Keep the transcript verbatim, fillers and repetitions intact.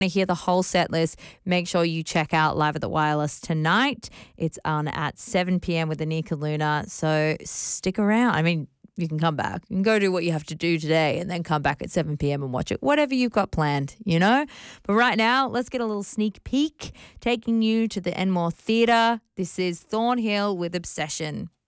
To hear the whole set list, make sure you check out Live at the Wireless tonight. It's on at seven p.m. with Anika Luna, so stick around. I mean, you can come back. You can go do what you have to do today and then come back at seven p.m. and watch it, whatever you've got planned, you know? But right now, let's get a little sneak peek, taking you to the Enmore Theatre. This is Thornhill with Obsession.